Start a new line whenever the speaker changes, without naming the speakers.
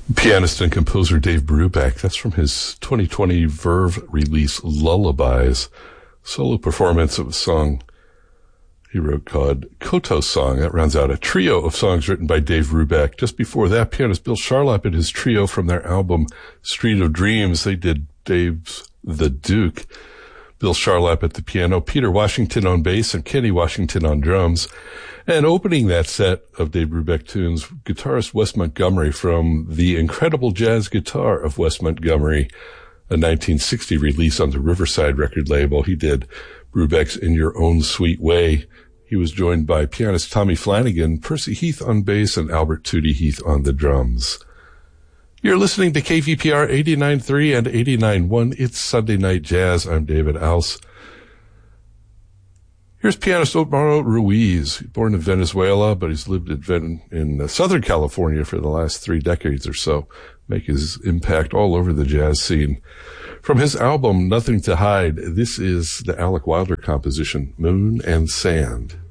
Pianist and composer Dave Brubeck. That's from his 2020 Verve release Lullabies, solo performance of a song he wrote called Koto Song. That rounds out a trio of songs written by Dave Brubeck. Just before that, pianist Bill Charlap and his trio from their album Street of Dreams. They did Dave's The Duke. Bill Charlap at the piano, Peter Washington on bass, and Kenny Washington on drums. And opening that set of Dave Brubeck tunes, guitarist Wes Montgomery from the Incredible Jazz Guitar of Wes Montgomery, a 1960 release on the Riverside record label. He did Brubeck's In Your Own Sweet Way. He was joined by pianist Tommy Flanagan, Percy Heath on bass, and Albert Tootie Heath on the drums. You're listening to KVPR 89.3 and 89.1. It's Sunday Night Jazz. I'm David Ouse. Here's pianist Omaro Ruiz, born in Venezuela, but he's lived in Southern California for the last 3 decades or so, make his impact all over the jazz scene. From his album, Nothing to Hide, this is the Alec Wilder composition, Moon and Sand.